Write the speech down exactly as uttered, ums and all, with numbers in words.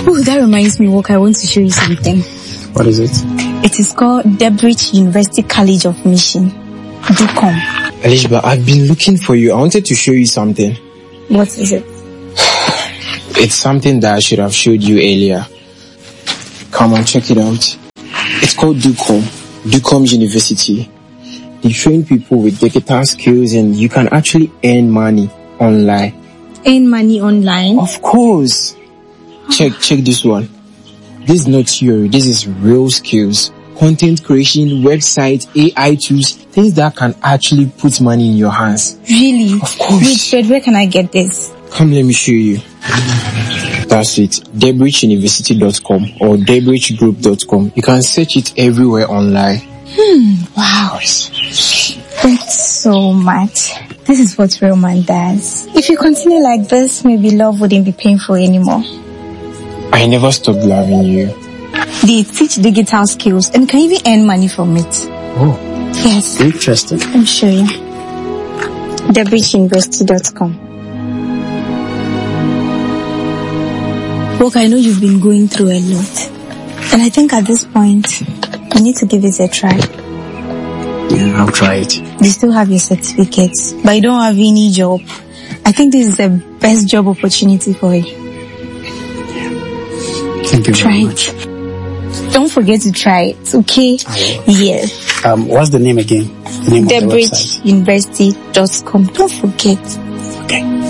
Oh, that reminds me, Walker, I want to show you something. What is it? It is called Debridge University College of Mission. Do come. Elishba, I've been looking for you. I wanted to show you something. What is it? It's something that I should have showed you earlier. Come on, check it out. It's called DoCom. DoCom University. They train people with digital skills and you can actually earn money online. Earn money online? Of course. Check, check this one. This is not theory. This is real skills. Content creation, website, A I tools, things that can actually put money in your hands. Really? Of course. Wait, Fred, where can I get this? Come, let me show you. That's it. debridge university dot com or debridge group dot com. You can search it everywhere online. Hmm, wow. Thanks so much. This is what real man does. If you continue like this, maybe love wouldn't be painful anymore. I never stopped loving you. They teach digital skills and can even earn money from it. Oh. Yes. Interesting. Let me show you. debridge university dot com. Look, I know you've been going through a lot. And I think at this point, you need to give it a try. Yeah, I'll try it. You still have your certificates, but you don't have any job. I think this is the best job opportunity for you. Thank you Try very it. much. Don't forget to try it, okay? Yes. Um, what's the name again? The name of the debridge website. university dot com. Don't forget. Okay.